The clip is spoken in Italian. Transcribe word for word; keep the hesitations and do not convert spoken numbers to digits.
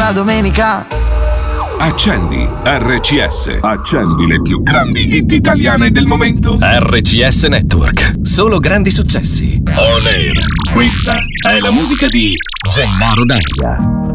la domenica. Accendi R C S. Accendi le più grandi hit italiane del momento. R C S Network. Solo grandi successi. On air. Questa è la musica di Gennaro D'Anglia.